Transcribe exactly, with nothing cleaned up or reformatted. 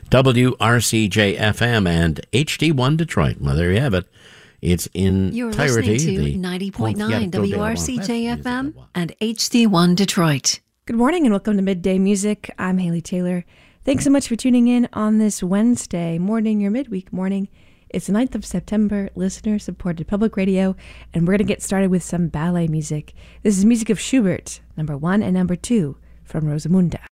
W R C J F M and H D one Detroit. Well, there you have it. It's in You're entirety. listening to ninety point nine W R C J F M and H D one Detroit. Good morning and welcome to Midday Music. I'm Haley Taylor. Thanks so much for tuning in on this Wednesday morning, your midweek morning. It's the ninth of September, listener-supported public radio, and we're going to get started with some ballet music. This is music of Schubert, number one and number two, from Rosamunda.